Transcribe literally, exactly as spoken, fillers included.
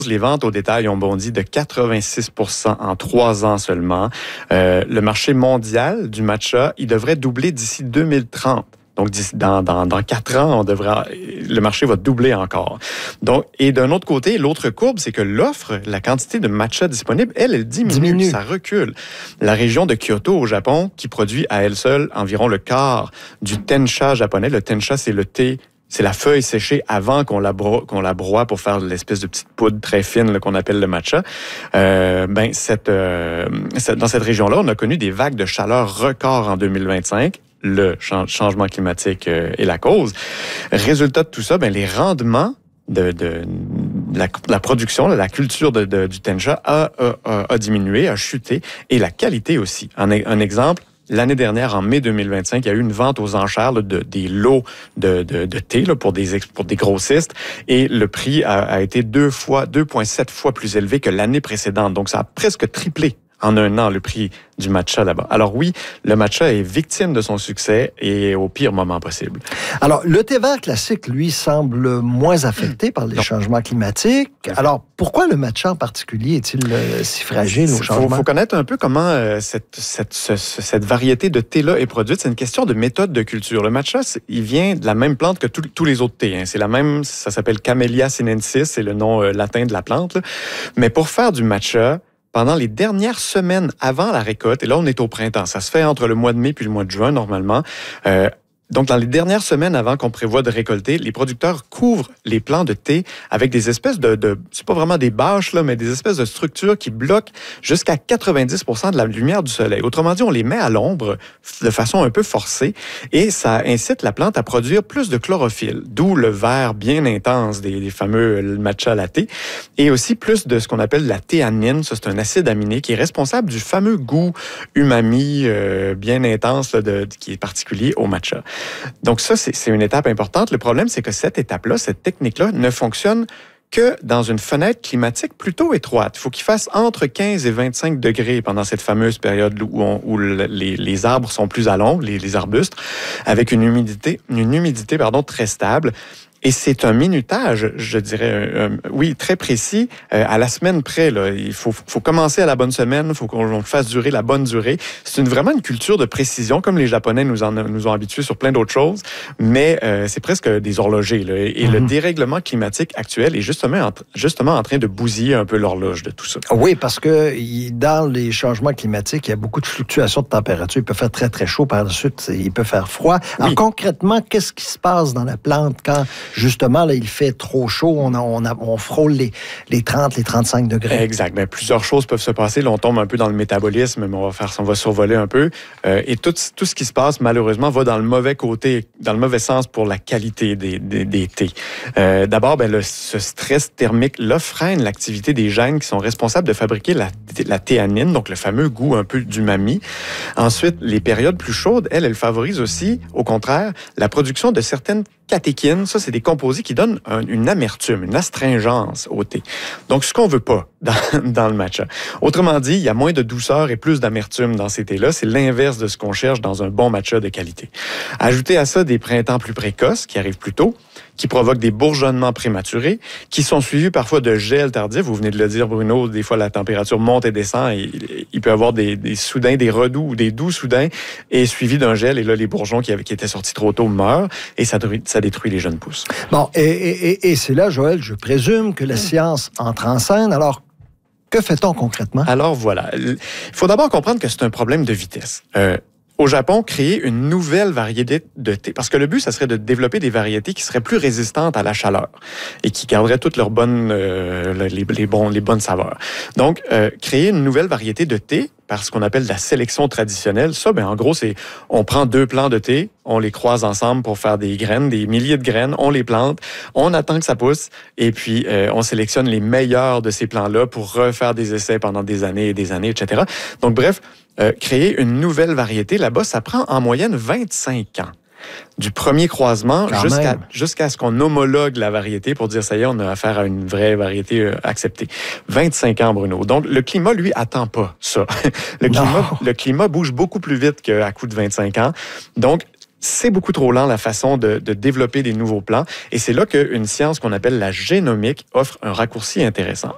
Les ventes au détail ont bondi de quatre-vingt-six pour cent en trois ans seulement. Euh, le marché mondial du matcha, il devrait doubler d'ici deux mille trente. Donc, dans, dans, dans quatre ans, on devra, le marché va doubler encore. Donc, et d'un autre côté, l'autre courbe, c'est que l'offre, la quantité de matcha disponible, elle, elle diminue, diminue, ça recule. La région de Kyoto, au Japon, qui produit à elle seule environ le quart du tencha japonais. Le tencha, c'est le thé, c'est la feuille séchée avant qu'on la, bro- qu'on la broie pour faire l'espèce de petite poudre très fine là, qu'on appelle le matcha. Euh, ben, cette, euh, cette, dans cette région-là, on a connu des vagues de chaleur records en deux mille vingt-cinq. Le changement climatique est la cause. Résultat de tout ça, ben les rendements de, de, de la, la production, la culture de, de, du tencha a, a, a diminué, a chuté, et la qualité aussi. Un, un exemple, l'année dernière, en mai deux mille vingt-cinq, il y a eu une vente aux enchères là, de, des lots de, de, de thé là, pour, des, pour des grossistes, et le prix a, a été deux fois, deux virgule sept fois plus élevé que l'année précédente. Donc, ça a presque triplé en un an le prix du matcha là-bas. Alors oui, le matcha est victime de son succès et au pire moment possible. Alors, le thé vert classique, lui, semble moins affecté par les non. changements climatiques. Alors, pourquoi le matcha en particulier est-il euh, si fragile au changement? Il faut, faut connaître un peu comment euh, cette, cette, ce, cette variété de thé-là est produite. C'est une question de méthode de culture. Le matcha, il vient de la même plante que tout, tous les autres thés. Hein. C'est la même, ça s'appelle Camellia sinensis, c'est le nom euh, latin de la plante. Là. Mais pour faire du matcha, pendant les dernières semaines avant la récolte, et là, on est au printemps, ça se fait entre le mois de mai puis le mois de juin, normalement, euh, donc, dans les dernières semaines avant qu'on prévoit de récolter, les producteurs couvrent les plants de thé avec des espèces de, de c'est pas vraiment des bâches, là, mais des espèces de structures qui bloquent jusqu'à quatre-vingt-dix pour cent de la lumière du soleil. Autrement dit, on les met à l'ombre de façon un peu forcée et ça incite la plante à produire plus de chlorophylle, d'où le vert bien intense des, des fameux matcha latte, et aussi plus de ce qu'on appelle la théanine. Ça, c'est un acide aminé qui est responsable du fameux goût umami euh, bien intense là, de, qui est particulier au matcha. Donc ça, c'est, c'est une étape importante. Le problème, c'est que cette étape-là, cette technique-là, ne fonctionne que dans une fenêtre climatique plutôt étroite. Il faut qu'il fasse entre quinze et vingt-cinq degrés pendant cette fameuse période où, on, où le, les, les arbres sont plus à l'ombre, les, les arbustes, avec une humidité, une humidité pardon, très stable. Et c'est un minutage, je dirais, euh, oui, très précis, euh, à la semaine près. Là. Il faut, faut commencer à la bonne semaine, il faut qu'on le fasse durer la bonne durée. C'est une, vraiment une culture de précision, comme les Japonais nous, en, nous ont habitués sur plein d'autres choses, mais euh, c'est presque des horlogers. Là. Et mm-hmm. le dérèglement climatique actuel est justement en, justement en train de bousiller un peu l'horloge de tout ça. Oui, parce que dans les changements climatiques, il y a beaucoup de fluctuations de température. Il peut faire très, très chaud, par la suite, il peut faire froid. Alors oui. concrètement, qu'est-ce qui se passe dans la plante quand... Justement, là, il fait trop chaud, on, a, on, a, on frôle les, les trente, les trente-cinq degrés. Exact. Bien, plusieurs choses peuvent se passer. Là, on tombe un peu dans le métabolisme, mais on va faire, on va survoler un peu. Euh, et tout, tout ce qui se passe, malheureusement, va dans le mauvais côté, dans le mauvais sens pour la qualité des, des, des thés. Euh, d'abord, ben, le, ce stress thermique-là freine l'activité des gènes qui sont responsables de fabriquer la, la théanine, donc le fameux goût un peu d'umami. Ensuite, les périodes plus chaudes, elles, elles favorisent aussi, au contraire, la production de certaines catéchines. Ça, c'est des composés qui donnent un, une amertume, une astringence au thé. Donc, ce qu'on veut pas dans, dans le matcha. Autrement dit, il y a moins de douceur et plus d'amertume dans ces thés-là. C'est l'inverse de ce qu'on cherche dans un bon matcha de qualité. Ajoutez à ça des printemps plus précoces qui arrivent plus tôt, qui provoquent des bourgeonnements prématurés, qui sont suivis parfois de gel tardif. Vous venez de le dire, Bruno, des fois la température monte et descend et il peut y avoir des, des soudains, des redoux ou des doux soudains et suivis d'un gel. Et là, les bourgeons qui, avaient, qui étaient sortis trop tôt meurent et ça, ça détruit les jeunes pousses. Bon, et, et, et c'est là, Joël, je présume que la science entre en scène. Alors, que fait-on concrètement? Alors voilà, il faut d'abord comprendre que c'est un problème de vitesse. Euh, Au Japon, créer une nouvelle variété de thé. Parce que le but, ça serait de développer des variétés qui seraient plus résistantes à la chaleur et qui garderaient toutes leurs bonnes, euh, les, les, bons, les bonnes saveurs. Donc, euh, créer une nouvelle variété de thé par ce qu'on appelle la sélection traditionnelle, ça, ben en gros, c'est on prend deux plants de thé, on les croise ensemble pour faire des graines, des milliers de graines, on les plante, on attend que ça pousse et puis euh, on sélectionne les meilleurs de ces plants-là pour refaire des essais pendant des années et des années, et cetera. Donc, bref, euh, créer une nouvelle variété, là-bas, ça prend en moyenne vingt-cinq ans. Du premier croisement jusqu'à, jusqu'à ce qu'on homologue la variété pour dire, ça y est, on a affaire à une vraie variété euh, acceptée. vingt-cinq ans, Bruno. Donc, le climat, lui, attend pas ça. le, climat, le climat bouge beaucoup plus vite qu'à coup de vingt-cinq ans. Donc, c'est beaucoup trop lent la façon de, de développer des nouveaux plants. Et c'est là qu'une science qu'on appelle la génomique offre un raccourci intéressant.